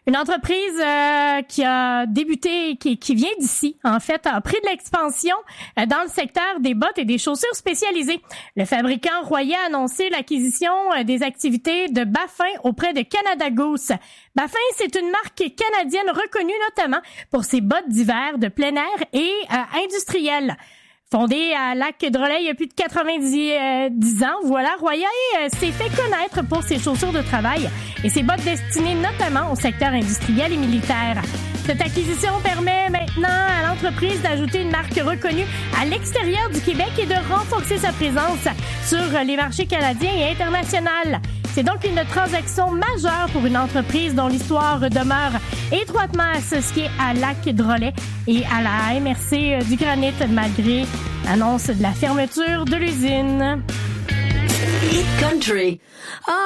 Une entreprise qui a débuté, qui vient d'ici, en fait, a pris de l'expansion dans le secteur des bottes et des chaussures spécialisées. Le fabricant Royer a annoncé l'acquisition des activités de Baffin auprès de Canada Goose. Baffin, c'est une marque canadienne reconnue notamment pour ses bottes d'hiver de plein air et industrielles. Fondé à Lac-Drolet il y a plus de 90 ans, voilà, Royer s'est fait connaître pour ses chaussures de travail et ses bottes destinées notamment au secteur industriel et militaire. Cette acquisition permet maintenant à l'entreprise d'ajouter une marque reconnue à l'extérieur du Québec et de renforcer sa présence sur les marchés canadiens et internationaux. C'est donc une transaction majeure pour une entreprise dont l'histoire demeure étroitement associée à Lac-Drolet et à la MRC du Granit, malgré l'annonce de la fermeture de l'usine. Hit Country.